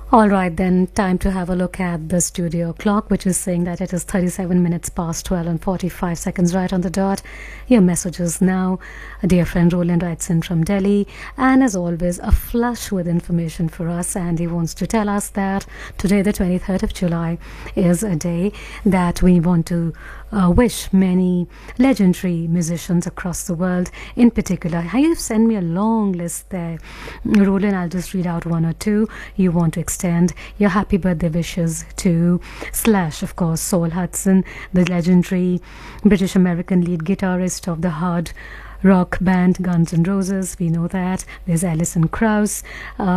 All right, then, time to have a look at the studio clock, which is saying that it is 37 minutes past 12 and 45 seconds right on the dot. Your messages now. A dear friend Roland writes in from Delhi, and as always, a flush with information for us. And he wants to tell us that today, the 23rd of July, is a day that we want to wish many legendary musicians across the world. In particular, you've sent me a long list there, Roland. I'll just read out one or two. You want to extend your happy birthday wishes to Slash, of course, Saul Hudson, the legendary British American lead guitarist of the hard rock band Guns N' Roses. We know that. There's Alison Krauss.